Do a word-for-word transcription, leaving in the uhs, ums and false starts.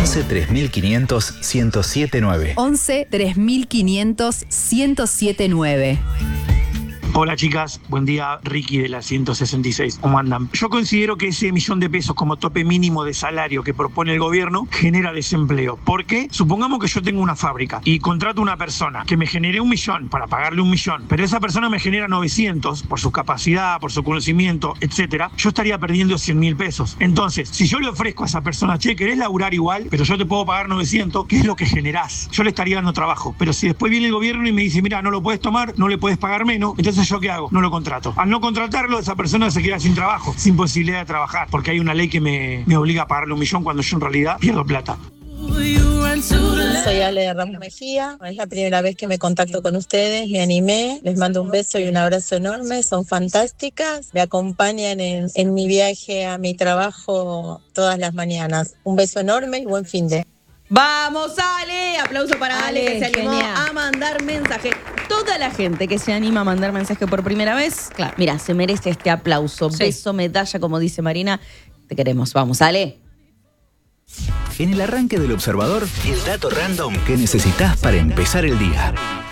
once tres mil quinientos ciento siete nueve. once tres mil quinientos ciento siete nueve. Hola chicas, buen día, Ricky de la ciento sesenta y seis, ¿cómo andan? Yo considero que ese millón de pesos como tope mínimo de salario que propone el gobierno genera desempleo. ¿Por qué? Supongamos que yo tengo una fábrica y contrato a una persona que me genere un millón para pagarle un millón, pero esa persona me genera novecientos por su capacidad, por su conocimiento, etcétera. Yo estaría perdiendo cien mil pesos. Entonces, si yo le ofrezco a esa persona, che, ¿querés laburar igual? Pero yo te puedo pagar novecientos, ¿qué es lo que generás? Yo le estaría dando trabajo. Pero si después viene el gobierno y me dice, mira, no lo puedes tomar, no le puedes pagar menos, entonces ¿yo qué hago? No lo contrato. Al no contratarlo, esa persona se queda sin trabajo, sin posibilidad de trabajar, porque hay una ley que me, me obliga a pagarle un millón cuando yo en realidad pierdo plata. Soy Ale de Ramos Mejía, es la primera vez que me contacto con ustedes, me animé, les mando un beso y un abrazo enorme, son fantásticas, me acompañan en, en mi viaje a mi trabajo todas las mañanas. Un beso enorme y buen fin de... ¡Vamos, Ale! Aplauso para Ale, Ale, que se animó genial. a mandar mensaje. Toda la gente que se anima a mandar mensaje por primera vez, claro, mira, se merece este aplauso. Sí. Beso, medalla, como dice Marina. Te queremos. Vamos, Ale. En el arranque del Observador, el dato random que necesitas para empezar el día.